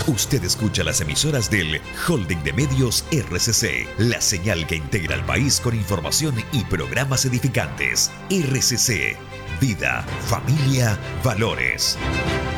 Usted escucha las emisoras del Holding de Medios RCC, la señal que integra al país con información y programas edificantes. RCC, vida, familia, valores.